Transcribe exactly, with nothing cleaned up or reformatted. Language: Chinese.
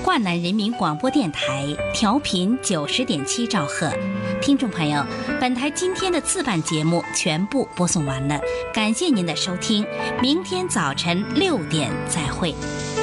华南人民广播电台，调频九十点七兆赫。听众朋友，本台今天的次版节目全部播送完了，感谢您的收听，明天早晨六点再会。